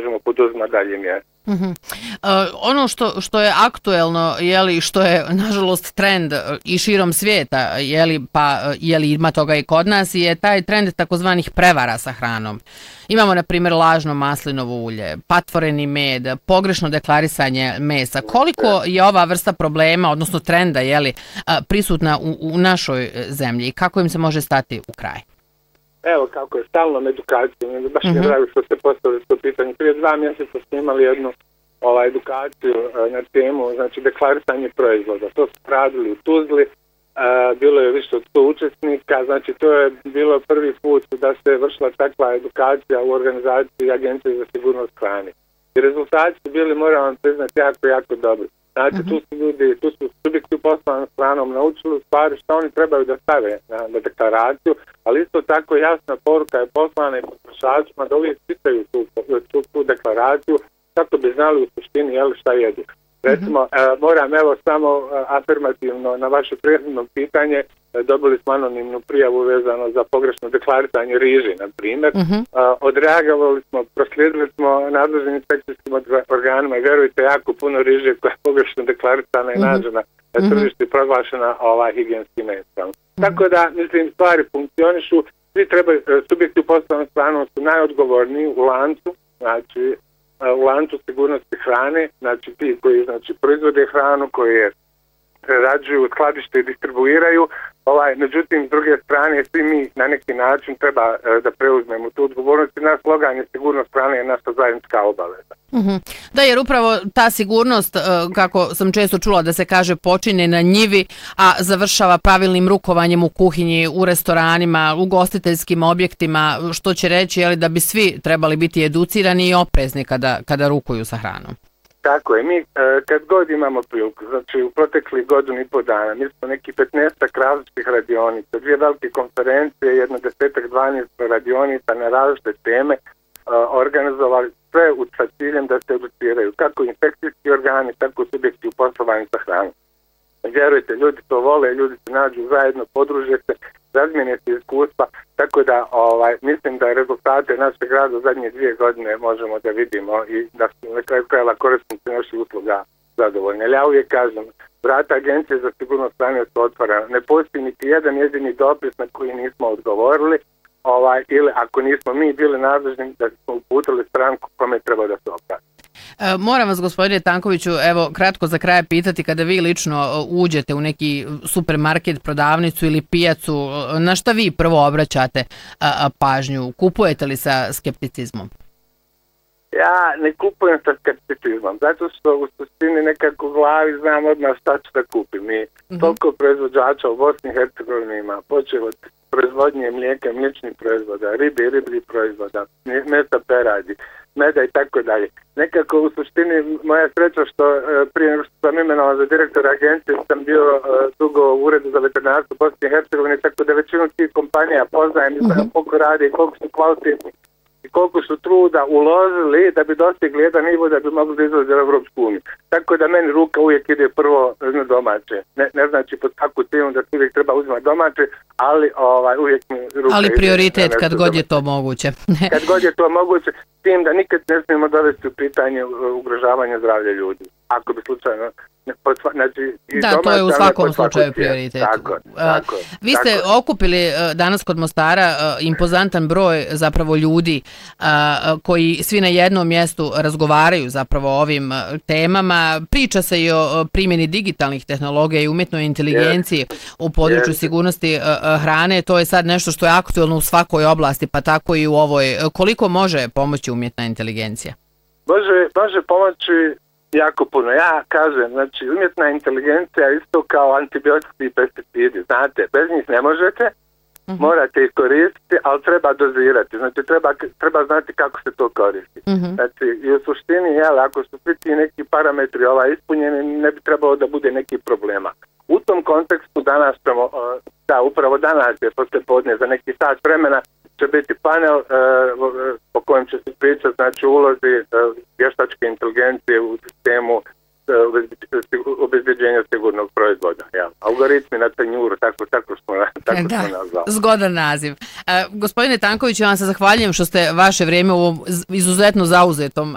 možemo poduzimati dalje mjere. Ono što je aktuelno, što je nažalost trend i širom svijeta, ima toga i kod nas, je taj trend takozvanih prevara sa hranom. Imamo, na primjer, lažno maslinovo ulje, patvoreni med, pogrešno deklarisanje mesa. Koliko je ova vrsta problema, odnosno trenda, prisutna u našoj zemlji i kako im se može stati u kraj? Evo kako je stalnom edukacijom, baš mi je drago što ste postavili to pitanje. Prije 2 mjeseca smo imali jednu edukaciju na temu, znači deklarisanje proizvoda. To smo radili u Tuzli, bilo je više od 100 učesnika, znači to je bilo prvi put da se vršila takva edukacija u organizaciji Agencije za sigurnost hrane. I rezultati su bili, moram vam priznati, jako dobri. Znači tu su subjekti u poslovanju s hranom naučili stvari što oni trebaju da stave na deklaraciju, ali isto tako jasna poruka je poslana i potrošačima da uvijek čitaju tu deklaraciju kako bi znali u suštini šta jedu. Recimo, moram samo afirmativno na vaše prethodno pitanje, dobili smo anonimnu prijavu vezano za pogrešno deklarisanje riže, na primjer. Odreagovali smo, proslijedili smo nadležnim inspekcijskim organima i vjerujte, jako puno riže koja je pogrešno deklarisana i nađena na tržištu i proglašena higijenskim mesom. Tako da, mislim, stvari funkcionišu, svi trebaju, subjekti u poslovanju s hranom su najodgovorniji u lancu, znači u lancu sigurnosti hrane, znači ti koji proizvode hranu, koji je prerađuju, skladište i distribuiraju, međutim s druge strane svi mi na neki način treba da preuzmemo tu odgovornost i naš slogan je sigurnost hrane je naša zajednička obaveza. Da, jer upravo ta sigurnost, kako sam često čula da se kaže, počinje na njivi, a završava pravilnim rukovanjem u kuhinji, u restoranima, u ugostiteljskim objektima, što će reći da bi svi trebali biti educirani i oprezni kada rukuju sa hranom. Tako je, mi kad god imamo priliku, znači u proteklih 1,5 dana, mi smo neki 15 različitih radionica, 2 velike konferencije, jedno 10-12 radionica na različite teme organizovali sve sa ciljem da se educiraju, kako inspekcijski organi, tako subjekti u poslovanju sa hranom. Vjerujte, ljudi to vole, ljudi se nađu zajedno, podruže se, razmijene se iskustva, tako da mislim da rezultate našeg rada zadnje 2 godine možemo da vidimo i da su na kraju krajeva korisnici naših usluga zadovoljni. Ali ja uvijek kažem, vrata Agencije za sigurnost hrane su otvorena. Ne postoji niti jedan jedini dopis na koji nismo odgovorili, ili ako nismo mi bili nadležni da smo uputili stranku kome treba da se obrati. Moram vas, gospodine Tankoviću, kratko za kraj pitati, kada vi lično uđete u neki supermarket, prodavnicu ili pijacu, na šta vi prvo obraćate pažnju? Kupujete li sa skepticizmom? Ja ne kupujem sa skepticizmom, zato što u suštini nekako u glavi znam odmah šta ću da kupim. Mi toliko proizvođača u Bosni i Hercegovini ima, počeo od proizvodnje mlijeka, mliječnih proizvoda, ribe i ribljih proizvoda, mesa peradi, meda i tako dalje. Nekako u suštini moja sreća što prije nego što sam imenovan za direktora agencije sam bio dugo u uredu za veterinarstvo Bosne i Hercegovine, tako da većinu tih kompanija poznajem i znam koliko rade i koliko su kvalitetni i koliko su truda uložili da bi dostigli jedan nivo da bi mogli da izlaze u Evropsku uniju. Tako da meni ruka uvijek ide prvo na domaće. Ne znači pod kakvu cijenu da uvijek treba uzimati domaće, ali uvijek mi ruka ali prioritet ide kad god je to moguće. Kad god je to moguće, s tim da nikad ne smijemo dovesti u pitanje ugrožavanja zdravlja ljudi. Ako bi slučajno... to je u svakom slučaju prioritet. Vi ste okupili danas kod Mostara impozantan broj zapravo ljudi koji svi na jednom mjestu razgovaraju zapravo o ovim temama. Priča se i o primjeni digitalnih tehnologija i umjetnoj inteligenciji u području sigurnosti hrane. To je sad nešto što je aktuelno u svakoj oblasti, pa tako i u ovoj. Koliko može pomoći umjetna inteligencija? Može pomoći jako puno. Ja kažem, znači umjetna inteligencija je isto kao antibiotici i pesticidi. Znate, bez njih ne možete, morate ih koristiti, ali treba dozirati. Znači treba znati kako se to koristi. Znači i u suštini, ako su svi ti neki parametri ispunjeni, ne bi trebalo da bude nekih problema. U tom kontekstu danas ćemo, upravo danas je posle podne za neki sat vremena će biti panel po kojem će se pričati, znači ulozi vještačke inteligencije u sistemu obezbeđenja sigurnog proizvoda. Algoritmi na tanjuru, tako smo nazvali. Zgodan naziv. Gospodine Tanković, ja vam se zahvaljujem što ste vaše vrijeme u ovom izuzetno zauzetom